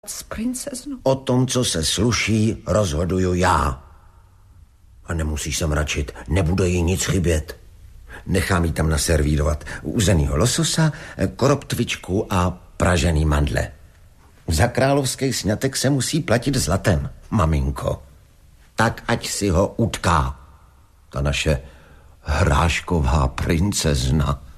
s princeznou? O tom, co se sluší, rozhoduju já. A nemusíš se mračit, nebude jí nic chybět. Nechám jí tam naservírovat uzenýho lososa, koroptvičku a pražený mandle. Za královský sňatek se musí platit zlatem, maminko. Tak ať si ho utká. Ta naše hrášková princezna.